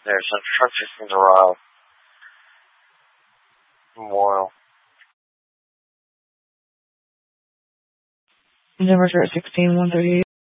There's a truck system arrive. Memorial. Number 16-138.